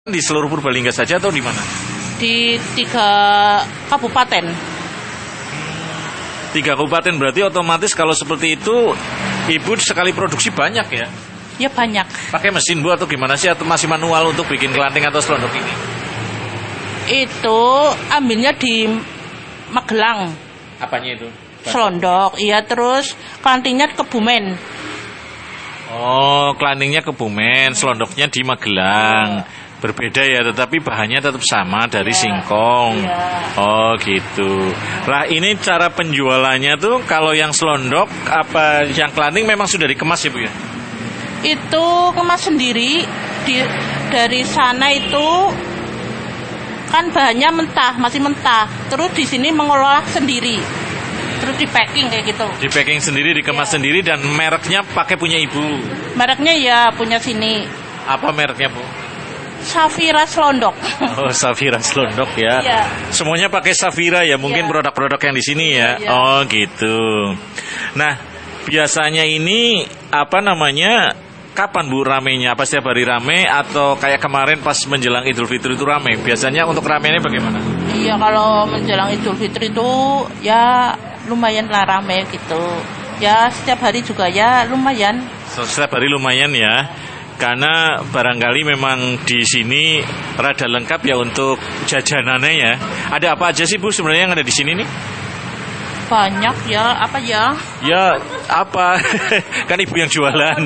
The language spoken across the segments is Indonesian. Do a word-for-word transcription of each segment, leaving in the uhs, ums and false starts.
Di seluruh Purbalingga saja atau di mana? Di tiga kabupaten. Tiga kabupaten berarti otomatis kalau seperti itu Ibu sekali produksi banyak ya? Ya banyak. Pakai mesin Bu atau gimana sih? Atau masih manual untuk bikin kelanting atau selondok ini? Itu ambilnya di Magelang. Apanya itu? Selondok, iya, terus kelantingnya Kebumen. Oh, kelantingnya Kebumen, selondoknya di Magelang. Berbeda ya, tetapi bahannya tetap sama dari ya, singkong. Ya. Oh gitu. Lah ini cara penjualannya tuh kalau yang selondok apa yang kelanting memang sudah dikemas ya Bu ya? Itu kemas sendiri di, dari sana itu kan bahannya mentah, masih mentah. Terus di sini mengolah sendiri. Terus di packing kayak gitu. Di packing sendiri, dikemas ya. Sendiri dan mereknya pakai punya Ibu. Mereknya ya punya sini. Apa mereknya Bu? Safira Selondok. Oh, Safira Selondok ya. Iya. Semuanya pakai Safira ya, mungkin iya. Produk-produk yang di sini ya. Iya. Oh, gitu. Nah, biasanya ini apa namanya? Kapan Bu ramenya? Apa setiap hari rame atau kayak kemarin pas menjelang Idul Fitri itu rame? Biasanya untuk ramenya bagaimana? Iya, kalau menjelang Idul Fitri itu ya lumayan lah rame gitu. Ya, setiap hari juga ya lumayan. Setiap hari lumayan ya. Karena barangkali memang di sini rada lengkap ya untuk jajanannya ya. Ada apa aja sih Bu sebenarnya yang ada di sini nih? Banyak ya, apa ya? Ya, apa? Kan Ibu yang jualan.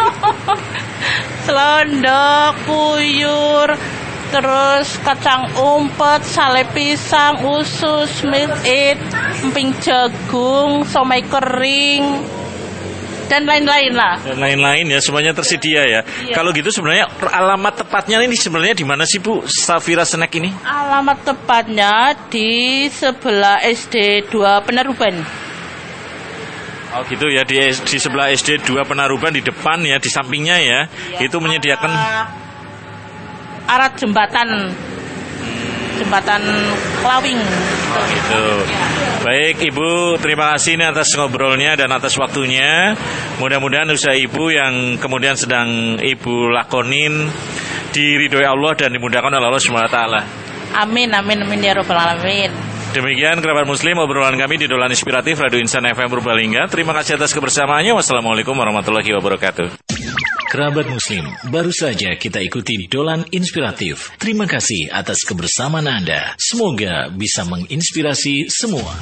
Selondok, puyur, terus kacang umpet, sale pisang, usus, milk it, emping jagung, somai kering, dan lain-lain lah. Dan lain-lain ya, semuanya tersedia ya. Iya. Kalau gitu sebenarnya alamat tepatnya ini sebenarnya di mana sih Bu, Safira Snack ini? Alamat tepatnya di sebelah S D dua Penaruban. Oh gitu ya, di, di sebelah S D dua Penaruban di depan ya, di sampingnya ya. Iya, itu menyediakan arah jembatan. Jembatan Kelawing. Oh gitu. Baik Ibu, terima kasih nih atas ngobrolnya dan atas waktunya. Mudah-mudahan usaha Ibu yang kemudian sedang Ibu lakonin diridhoi Allah dan dimudahkan oleh Allah subhanahu wa taala. Amin, amin, amin ya rabbal alamin. Demikian kerabat muslim obrolan kami di Dolan Inspiratif Radio Insan F M Purbalingga. Terima kasih atas kebersamaannya. Wassalamualaikum warahmatullahi wabarakatuh. Kerabat muslim, baru saja kita ikuti Dolan Inspiratif. Terima kasih atas kebersamaan Anda. Semoga bisa menginspirasi semua.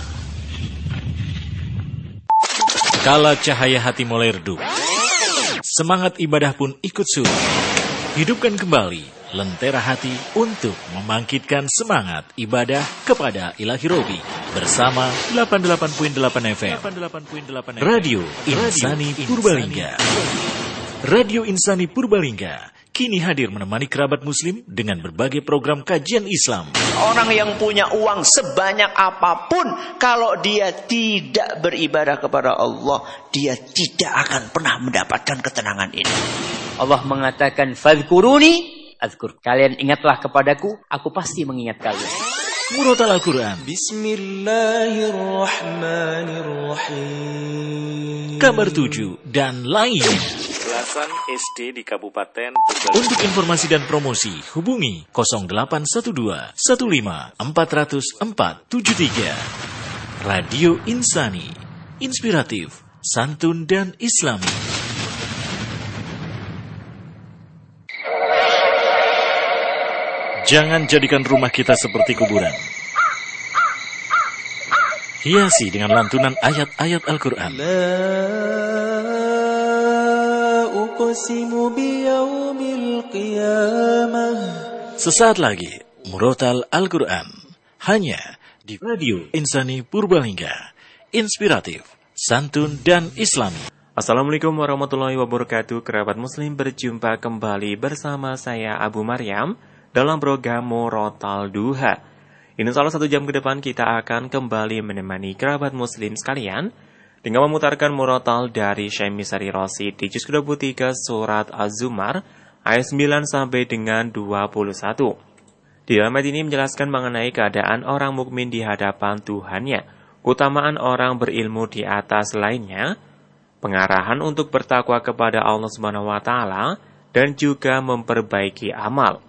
Kala cahaya hati mulai redup, semangat ibadah pun ikut surut. Hidupkan kembali lentera hati untuk membangkitkan semangat ibadah kepada Ilahi Robi bersama delapan puluh delapan koma delapan F M Radio Insani Purbalingga. Radio Insani Purbalingga kini hadir menemani kerabat muslim dengan berbagai program kajian Islam. Orang yang punya uang sebanyak apapun, kalau dia tidak beribadah kepada Allah, dia tidak akan pernah mendapatkan ketenangan ini. Allah mengatakan, "Fadhkuruni azkur." Kalian ingatlah kepadaku, aku pasti mengingat kalian. Murotal Al-Quran. Bismillahirrahmanirrahim. Kabar tujuh dan lainnya. Belasan S D di Kabupaten Purbalingga. Untuk informasi dan promosi, hubungi nol delapan satu dua satu lima empat nol nol empat tujuh tiga. Radio Insani, inspiratif, santun dan islami. Jangan jadikan rumah kita seperti kuburan. Hiasi dengan lantunan ayat-ayat Al-Quran. Sesaat lagi, Murotal Al-Quran. Hanya di Radio Insani Purbalingga. Inspiratif, santun dan islami. Assalamualaikum warahmatullahi wabarakatuh. Kerabat muslim, berjumpa kembali bersama saya Abu Maryam dalam program Murotal Duha. Ini salah satu jam ke depan kita akan kembali menemani kerabat muslim sekalian dengan memutarkan murotal dari Syekh Misari Rosyid di juz dua puluh tiga surat Az-Zumar ayat sembilan sampai dengan dua puluh satu. Di dalam ayat ini menjelaskan mengenai keadaan orang mukmin di hadapan Tuhannya, keutamaan orang berilmu di atas lainnya, pengarahan untuk bertakwa kepada Allah Subhanahu wa taala dan juga memperbaiki amal.